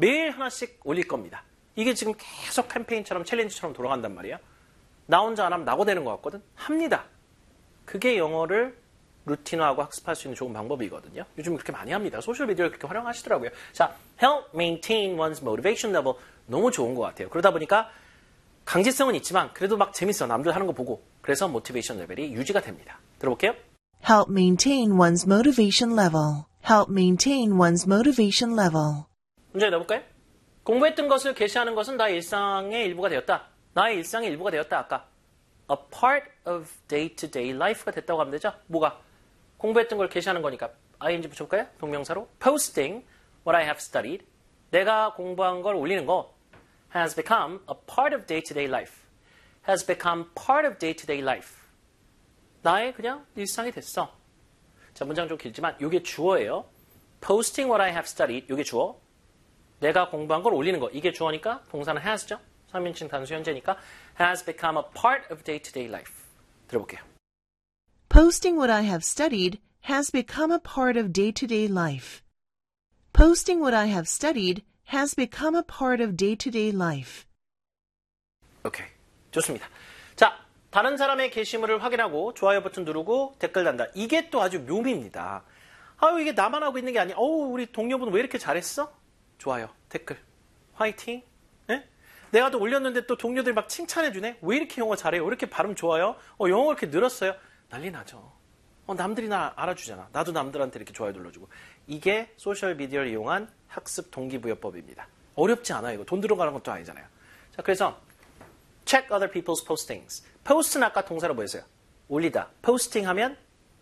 매일 하나씩 올릴 겁니다. 이게 지금 계속 캠페인처럼 챌린지처럼 돌아간단 말이에요. 나 혼자 안 하면 낙오 되는 것 같거든? 합니다. 그게 영어를 루틴화하고 학습할 수 있는 좋은 방법이거든요. 요즘 그렇게 많이 합니다. 소셜미디어를 그렇게 활용하시더라고요. 자, help maintain one's motivation level. 너무 좋은 것 같아요. 그러다 보니까 강제성은 있지만 그래도 막 재밌어. 남들 하는 거 보고. 그래서 모티베이션 레벨이 유지가 됩니다. 들어볼게요. Help maintain one's motivation level. Help maintain one's motivation level. 문제 내볼까요? 공부했던 것을 게시하는 것은 나의 일상의 일부가 되었다. 나의 일상의 일부가 되었다. 아까 a part of day-to-day life가 됐다고 하면 되죠? 뭐가? 공부했던 걸 게시하는 거니까 ing 붙여볼까요? 동명사로 posting what I have studied. 내가 공부한 걸 올리는 거 has become a part of day-to-day life. has become part of day-to-day life. 나의 그냥 일상이 됐어. 자, 문장 좀 길지만 이게 주어예요. posting what I have studied. 이게 주어. 내가 공부한 걸 올리는 거. 이게 주어니까 동사는 has죠. 3인칭 단수 현재니까 has become a part of day-to-day life. 들어볼게요. Posting what I have studied has become a part of day-to-day life. Posting what I have studied has become a part of day-to-day life. 오케이. 좋습니다. 자, 다른 사람의 게시물을 확인하고 좋아요 버튼 누르고 댓글 단다. 이게 또 아주 묘미입니다. 아유, 이게 나만 하고 있는 게 아니야. 어우, 우리 동료분 왜 이렇게 잘했어? 좋아요, 댓글, 화이팅. 네? 내가 또 올렸는데 또 동료들 막 칭찬해주네. 왜 이렇게 영어 잘해요? 왜 이렇게 발음 좋아요? 영어가 이렇게 늘었어요. 난리 나죠. 남들이 나 알아주잖아. 나도 남들한테 이렇게 좋아요 눌러주고. 이게 소셜미디어를 이용한 학습 동기부여법입니다. 어렵지 않아요. 이거 돈 들어가는 것도 아니잖아요. 자, 그래서 check other people's postings. post는 아까 동사로 뭐였어요? 올리다. posting 하면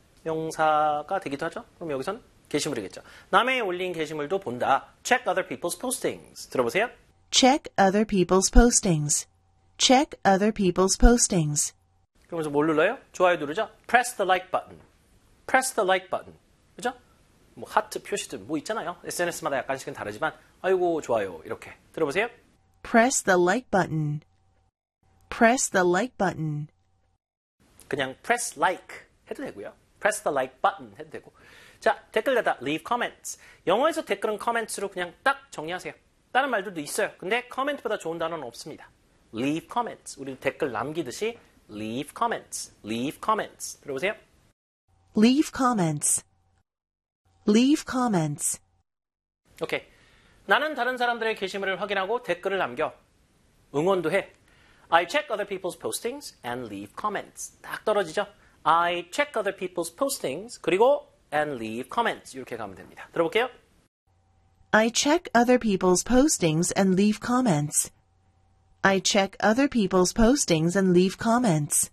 명사가 되기도 하죠. 그럼 여기서는 게시물이겠죠. 남의 올린 게시물도 본다. check other people's postings. 들어보세요. Check other people's postings. Check other people's postings. 그러면서 뭘 눌러요? 좋아요 누르죠? press the like button. press the like button. 그죠? 뭐 하트 표시도 뭐 있잖아요. SNS마다 약간씩은 다르지만 아이고 좋아요. 이렇게. 들어보세요. Press the like button. Press the like button. 그냥 press like 해도 되고요. press the like button 해도 되고. 자, 댓글 달다. leave comments. 영어에서 댓글은 comments로 그냥 딱 정리하세요. 다른 말들도 있어요. 근데 comment보다 좋은 단어는 없습니다. leave comments. 우리 댓글 남기듯이 leave comments. leave comments. 들어보세요. Leave comments. Leave comments. 오케이. 나는 다른 사람들의 게시물을 확인하고 댓글을 남겨. 응원도 해. I check other people's postings and leave comments. 딱 떨어지죠? I check other people's postings 그리고 and leave comments. 이렇게 가면 됩니다. 들어볼게요. I check other people's postings and leave comments. I check other people's postings and leave comments.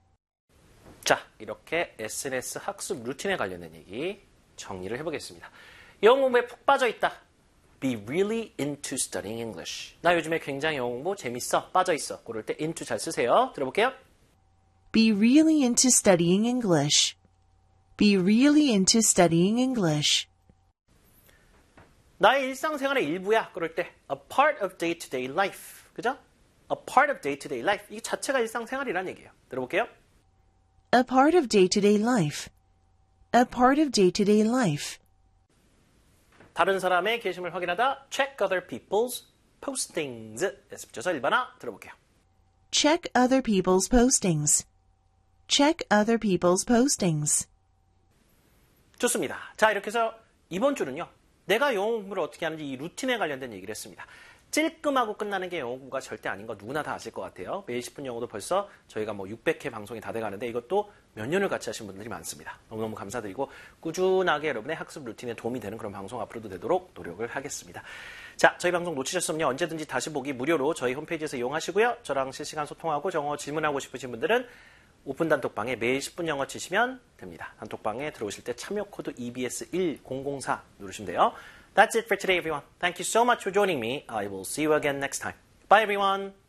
자, 이렇게 SNS 학습 루틴에 관련된 얘기 정리를 해보겠습니다. 영어 공부에 푹 빠져있다. Be really into studying English. 나 요즘에 굉장히 영어 공부 재밌어, 빠져있어. 그럴 때 into 잘 쓰세요. 들어볼게요. Be really into studying English. Be really into studying English. 나의 일상생활의 일부야. 그럴 때 a part of day-to-day life. 그죠? a part of day-to-day life. 이 자체가 일상생활이라는 얘기예요. 들어볼게요. A part of day-to-day life. A part of day-to-day life. 다른 사람의 게시물 확인하다. check other people's postings. 붙여서 일반화 들어볼게요. Check other people's postings. Check other people's postings. 좋습니다. 자, 이렇게 해서 이번 주는요. 내가 영어 공부를 어떻게 하는지 이 루틴에 관련된 얘기를 했습니다. 찔끔하고 끝나는 게 영어 공부가 절대 아닌 거 누구나 다 아실 것 같아요. 매일 10분 영어도 벌써 저희가 뭐 600회 방송이 다 돼가는데 이것도 몇 년을 같이 하신 분들이 많습니다. 너무너무 감사드리고 꾸준하게 여러분의 학습 루틴에 도움이 되는 그런 방송 앞으로도 되도록 노력을 하겠습니다. 자, 저희 방송 놓치셨으면 언제든지 다시 보기 무료로 저희 홈페이지에서 이용하시고요. 저랑 실시간 소통하고 영어 질문하고 싶으신 분들은 오픈 단톡방에 매일 10분 영어 치시면 됩니다. 단톡방에 들어오실 때 참여 코드 EBS1004 누르시면 돼요. That's it for today, everyone. Thank you so much for joining me. I will see you again next time. Bye, everyone.